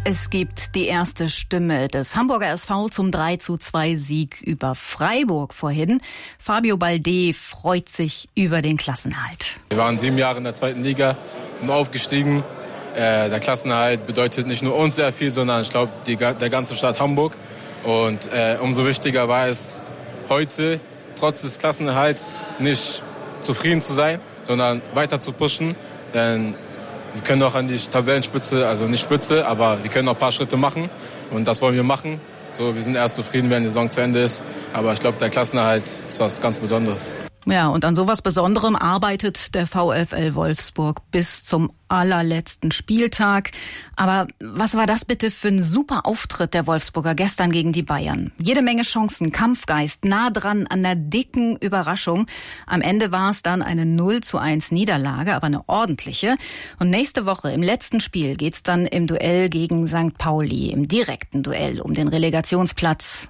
Es gibt die erste Stimme des Hamburger SV zum 3:2 Sieg über Freiburg vorhin. Fabio Balde freut sich über den Klassenerhalt. Wir waren 7 Jahre in der 2. Liga, sind aufgestiegen. Der Klassenerhalt bedeutet nicht nur uns sehr viel, sondern ich glaube der ganze Stadt Hamburg. Und umso wichtiger war es heute, trotz des Klassenerhalts nicht zufrieden zu sein, sondern weiter zu pushen. Denn wir können auch an die Tabellenspitze, also nicht Spitze, aber wir können noch ein paar Schritte machen. Und das wollen wir machen. So, wir sind erst zufrieden, wenn die Saison zu Ende ist. Aber ich glaube, der Klassenerhalt ist was ganz Besonderes. Ja, und an sowas Besonderem arbeitet der VfL Wolfsburg bis zum allerletzten Spieltag. Aber was war das bitte für ein super Auftritt der Wolfsburger gestern gegen die Bayern? Jede Menge Chancen, Kampfgeist, nah dran an einer dicken Überraschung. Am Ende war es dann eine 0:1 Niederlage, aber eine ordentliche. Und nächste Woche im letzten Spiel geht's dann im Duell gegen St. Pauli, im direkten Duell um den Relegationsplatz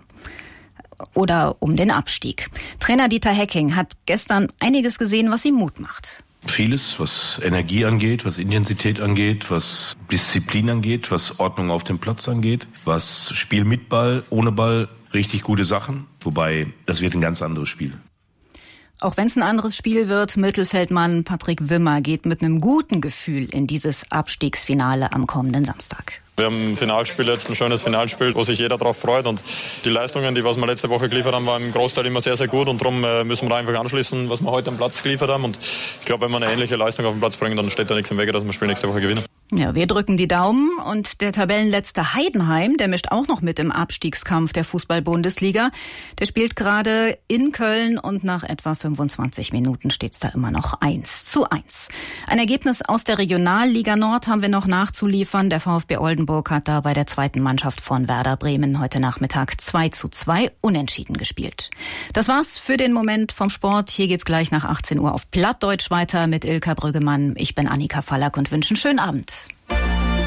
oder um den Abstieg. Trainer Dieter Hecking hat gestern einiges gesehen, was ihm Mut macht. Vieles, was Energie angeht, was Intensität angeht, was Disziplin angeht, was Ordnung auf dem Platz angeht, was Spiel mit Ball, ohne Ball, richtig gute Sachen. Wobei, das wird ein ganz anderes Spiel. Auch wenn es ein anderes Spiel wird, Mittelfeldmann Patrick Wimmer geht mit einem guten Gefühl in dieses Abstiegsfinale am kommenden Samstag. Wir haben ein Finalspiel, jetzt ein schönes Finalspiel, wo sich jeder darauf freut. Und die Leistungen, die was wir letzte Woche geliefert haben, waren im Großteil immer sehr, sehr gut. Und darum müssen wir da einfach anschließen, was wir heute am Platz geliefert haben. Und ich glaube, wenn wir eine ähnliche Leistung auf den Platz bringen, dann steht da nichts im Wege, dass wir das Spiel nächste Woche gewinnen. Ja, wir drücken die Daumen. Und der Tabellenletzte Heidenheim, der mischt auch noch mit im Abstiegskampf der Fußball-Bundesliga. Der spielt gerade in Köln und nach etwa 25 Minuten steht's da immer noch 1:1. Ein Ergebnis aus der Regionalliga Nord haben wir noch nachzuliefern. Der VfB Oldenburg hat da bei der zweiten Mannschaft von Werder Bremen heute Nachmittag 2:2 unentschieden gespielt. Das war's für den Moment vom Sport. Hier geht's gleich nach 18 Uhr auf Plattdeutsch weiter mit Ilka Brüggemann. Ich bin Annika Fallack und wünsche einen schönen Abend.